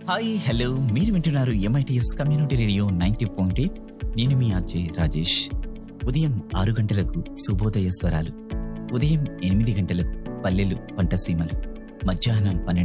Hi hello మీరు వింటున్నారు MITS community radio 90.8. నేను మీ ఆర్జే రాజేష్. ఉదయం 6 గంటలకు శుభోదయ స్వరాలు, ఉదయం 8 గంటలకు పల్లెలు పంటసీమలు, మధ్యాహ్నం 12